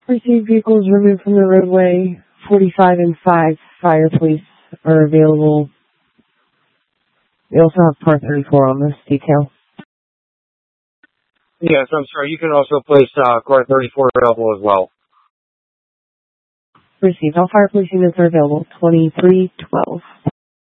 Received vehicles removed from the roadway. 45 and 5 fire police are available. We also have Part 34 on this detail. Yes, I'm sorry. You can also place car 34 available as well. Received. All fire police units are available. 2312.